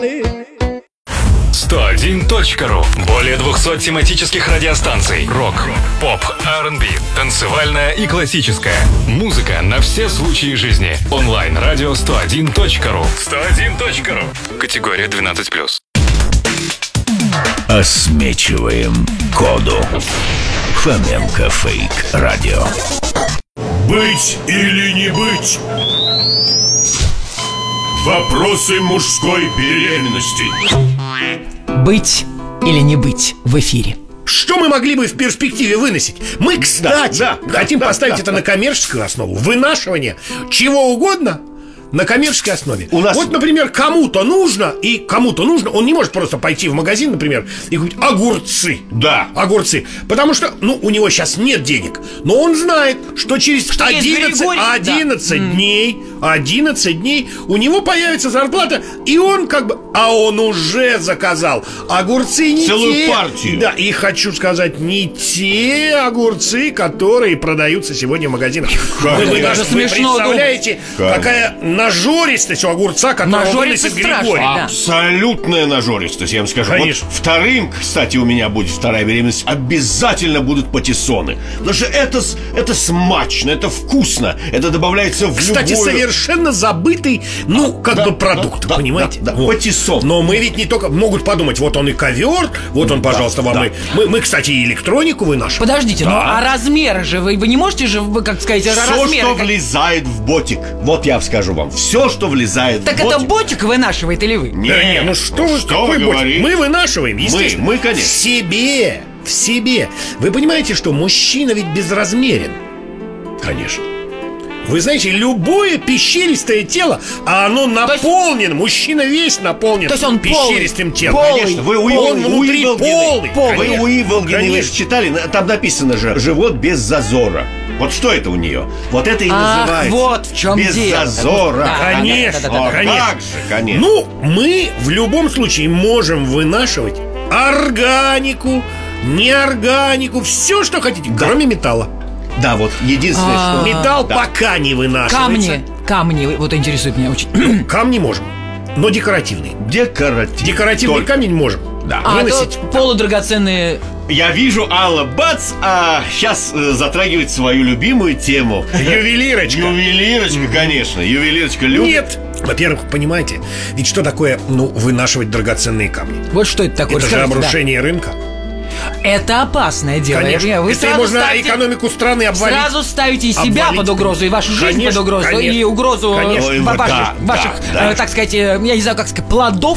101.ru. Более 200 тематических радиостанций. Рок, поп, R&B, танцевальная и классическая. Музыка на все случаи жизни. Онлайн-радио 101.ru. 101.ru. Категория 12+. Осмечиваем коду. Фоменко Фейк Радио. Быть или не быть? Вопросы мужской беременности. Быть или не быть в эфире. Что мы могли бы в перспективе выносить? Мы, кстати, хотим поставить это на коммерческую основу. Вынашивание чего угодно на коммерческой основе. Вот, например, кому-то нужно, он не может просто пойти в магазин, например, и купить огурцы. Да. Огурцы. Потому что, у него сейчас нет денег. Но он знает, что через 11 дней у него появится зарплата, и он он уже заказал огурцы не целую те. партию. Да, и хочу сказать, не те огурцы, которые продаются сегодня в магазинах. Вы представляете, какая нажористость у огурца, который выносит Григорий. Да. Абсолютная нажористость, я вам скажу. Конечно. Вот вторым, кстати, у меня будет вторая беременность. Обязательно будут патиссоны. Потому что это смачно, это вкусно. Это добавляется в Кстати, любую... совершенно забытый, продукт, понимаете? Да, патиссон. Но мы ведь не только могут подумать, вот он и ковер, вот он, пожалуйста, вам и... Мы, кстати, и электронику вынашиваем. Подождите, а размеры же вы не можете же, Все, размеры... что влезает в ботик. Вот я скажу вам. Все, что влезает Так в ботик. это ботик вынашивает или вы? Да что вы говорите? Мы вынашиваем, естественно. Мы, конечно. В себе. Вы понимаете, что мужчина ведь безразмерен? Конечно. Вы знаете, любое пещеристое тело, а оно наполнено, мужчина весь наполнен то есть он пещеристым телом. Конечно, вы он внутри полый. Вы у Иволгиной читали, там написано же «живот без зазора». Вот что это у нее? Вот это и называется. Вот в чем без дело. зазора. Да, Конечно, конечно. Как же, конечно. Мы в любом случае можем вынашивать органику, неорганику, все, что хотите, кроме металла. Да, вот единственное, что... Металл пока не вынашивается. Камни, вот интересует меня очень. Камни можем, но декоративные. Декоративный камень можем. Да. Выносить. Полудрагоценные... Я вижу, Алла Бац сейчас затрагивает свою любимую тему. Ювелирочка. Ювелирочка, конечно. Ювелирочка любит. Нет. Во-первых, понимаете, ведь что такое, вынашивать драгоценные камни? Вот что это такое? Это же обрушение рынка. Это опасное дело. Конечно. Вы Если можно экономику страны обвалить. Сразу ставите и себя под угрозу, и вашу жизнь под угрозу, и угрозу ваших, так сказать, я не знаю, как сказать, плодов.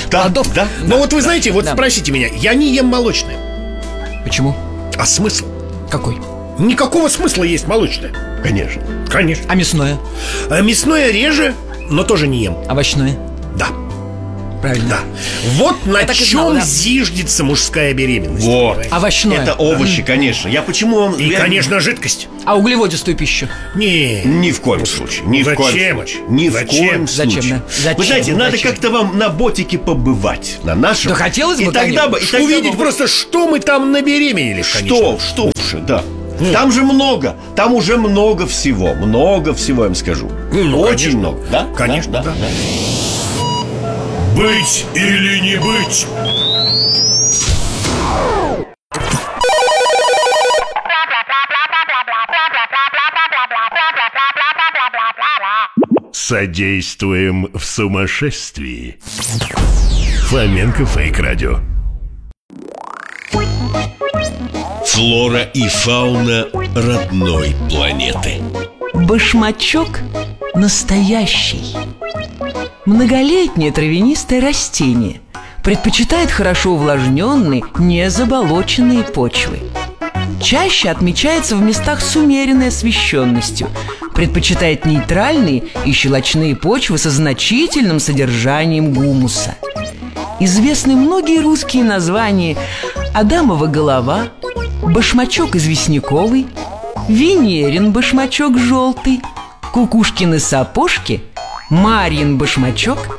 Но вот вы знаете, спросите меня, я не ем молочное. Почему? А смысл? Какой? Никакого смысла есть молочное. Конечно. А мясное? Мясное реже, но тоже не ем. Овощное? Да. Правильно. Да. Вот на чем зиждется мужская беременность. Вот. Овощное. Это овощи, конечно. И, конечно, жидкость. А углеводистую пищу? Ни в коем случае. Ни в коем случае. Вы знаете, надо как-то вам на ботике побывать. На нашем. Да хотелось бы, увидеть просто, что мы там набеременели. Что уже, да. Там же много, там уже много всего, я вам скажу. Очень много, да? Конечно, да. Быть или не быть? Содействуем в сумасшествии. Фоменко Фейк Радио. Флора и фауна родной планеты. Башмачок настоящий. Многолетнее травянистое растение. Предпочитает хорошо увлажненные, незаболоченные почвы. Чаще отмечается в местах с умеренной освещенностью. Предпочитает нейтральные и щелочные почвы со значительным содержанием гумуса. Известны многие русские названия: Адамова голова, башмачок известняковый, Венерин башмачок желтый, Кукушкины сапожки, Марьин башмачок,